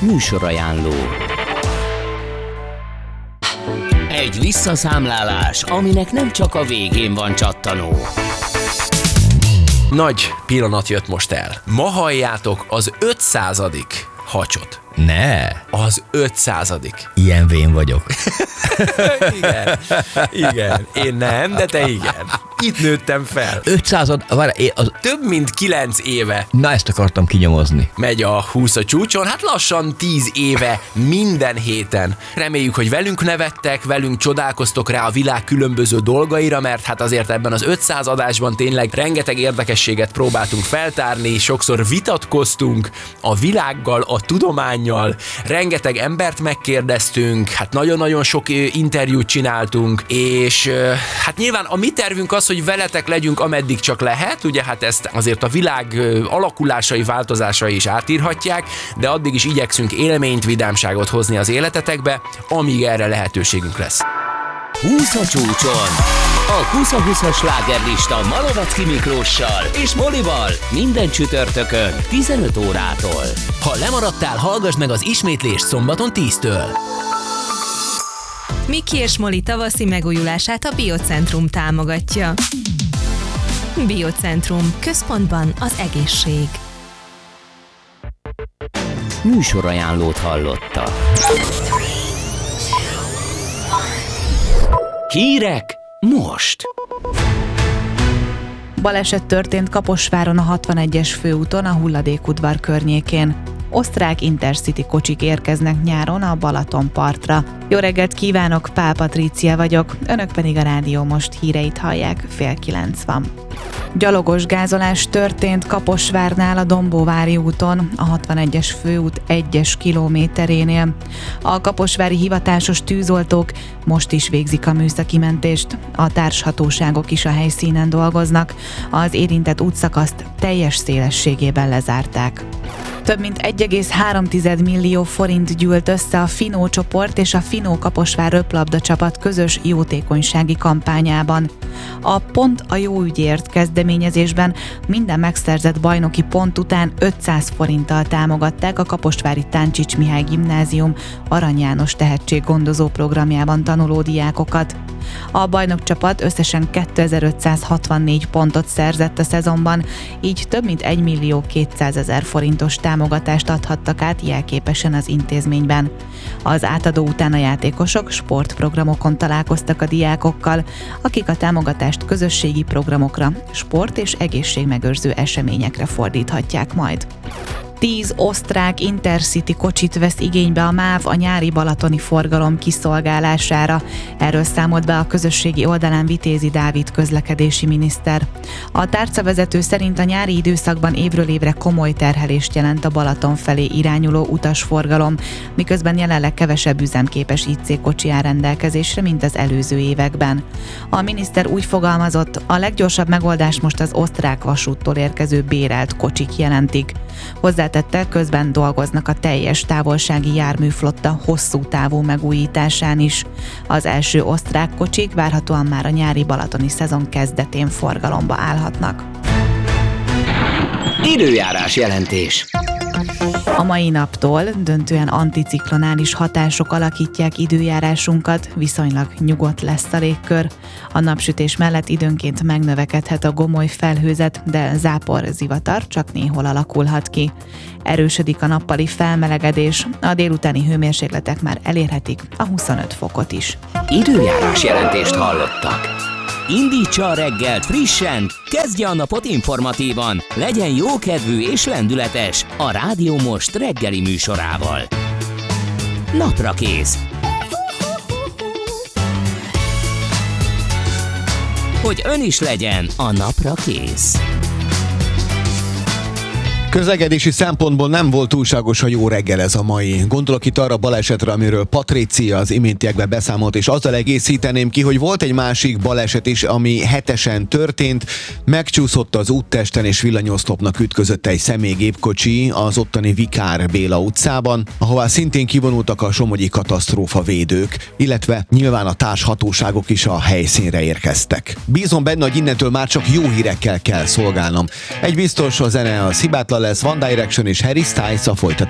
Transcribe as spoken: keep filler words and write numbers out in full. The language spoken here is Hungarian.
Műsorajánló. Egy visszaszámlálás, aminek nem csak a végén van csattanó. Nagy pillanat jött most el. Ma halljátok az ötszázadik hacsot. Ne! Az ötszázadik. Ilyen vén vagyok. Igen, igen. Én nem, de te igen. Itt nőttem fel. ötszázad, várj, az... Több mint kilenc éve. Na, ezt akartam kinyomozni. Megy a húsz a csúcson, hát lassan tíz éve minden héten. Reméljük, hogy velünk nevettek, velünk csodálkoztok rá a világ különböző dolgaira, mert hát azért ebben az ötszáz adásban tényleg rengeteg érdekességet próbáltunk feltárni, sokszor vitatkoztunk a világgal, a tudománnyal, rengeteg embert megkérdeztünk, hát nagyon-nagyon sok interjút csináltunk, és hát nyilván a mi tervünk az, hogy veletek legyünk, ameddig csak lehet, ugye hát ezt azért a világ alakulásai, változásai is átírhatják, de addig is igyekszünk élményt, vidámságot hozni az életetekbe, amíg erre lehetőségünk lesz. húsz a csúcson. A húsz húszas slágerlista Malovecki Miklóssal és Molival minden csütörtökön tizenöt órától. Ha lemaradtál, hallgass meg az ismétlést szombaton tíztől. Miki és Moli tavaszi megújulását a Biocentrum támogatja. Biocentrum. Központban az egészség. Műsorajánlót hallotta. Hírek most. Baleset történt Kaposváron a hatvanegyes főúton a Hulladékudvar környékén. Osztrák Intercity kocsik érkeznek nyáron a Balatonpartra. Jó reggelt kívánok, Pál Patrícia vagyok, önök pedig a Rádió Most híreit hallják, fél kilenc van. Gyalogos gázolás történt Kaposvárnál a Dombóvári úton, a hatvanegyes főút egyes kilométerénél. A kaposvári hivatásos tűzoltók most is végzik a műszaki mentést. A társhatóságok is a helyszínen dolgoznak, az érintett útszakaszt teljes szélességében lezárták. Több mint egy egész három millió forint gyűlt össze a Finó csoport és a Finó Kaposvár röplabda csapat közös jótékonysági kampányában. A Pont a jó ügyért kezdeményezésben minden megszerzett bajnoki pont után ötszáz forinttal támogatták a kaposvári Táncsics Mihály Gimnázium Arany János tehetséggondozó programjában tanuló diákokat. A bajnokcsapat összesen kétezer-ötszázhatvannégy pontot szerzett a szezonban, így több mint egy millió kétszázezer forintos támogatást adhattak át jelképesen az intézményben. Az átadó után a játékosok sportprogramokon találkoztak a diákokkal, akik a támogatást közösségi programokra, sport- és egészségmegőrző eseményekre fordíthatják majd. Tíz osztrák Intercity kocsit vesz igénybe a MÁV a nyári balatoni forgalom kiszolgálására. Erről számolt be a közösségi oldalán Vitézi Dávid közlekedési miniszter. A tárcavezető szerint a nyári időszakban évről évre komoly terhelést jelent a Balaton felé irányuló utasforgalom, miközben jelenleg kevesebb üzemképes i cé kocsi áll rendelkezésre, mint az előző években. A miniszter úgy fogalmazott, a leggyorsabb megoldás most az osztrák vasúttól érkező bérelt kocsik jelentik. Hozzátette, közben dolgoznak a teljes távolsági járműflotta hosszú távú megújításán is. Az első osztrák kocsik várhatóan már a nyári balatoni szezon kezdetén forgalomba állhatnak. Időjárás jelentés. A mai naptól döntően anticiklonális hatások alakítják időjárásunkat, viszonylag nyugodt lesz a légkör. A napsütés mellett időnként megnövekedhet a gomoly felhőzet, de zápor, zivatar csak néhol alakulhat ki. Erősödik a nappali felmelegedés, a délutáni hőmérsékletek már elérhetik a huszonöt fokot is. Időjárás jelentést hallottak. Indítsa a reggelt frissen, kezdje a napot informatívan, legyen jókedvű és lendületes a Rádió Most reggeli műsorával. Naprakész. Hogy ön is legyen a napra kész. Közlekedési szempontból nem volt túlságos a jó reggel ez a mai. Gondolok itt arra a balesetre, amiről Patrícia az iméntiekben beszámolt, és azzal egészíteném ki, hogy volt egy másik baleset is, ami hetesen történt. Megcsúszott az úttesten és villanyoszlopnak ütközött egy személygépkocsi az ottani Vikár Béla utcában, ahová szintén kivonultak a somogyi katasztrófa védők, illetve nyilván a társhatóságok is a helyszínre érkeztek. Bízom benne, hogy innentől már csak jó hírekkel kell szolgálnom. Egy biztos, a zene az hibátlan lesz, One Direction és Harry Styles a folytatás.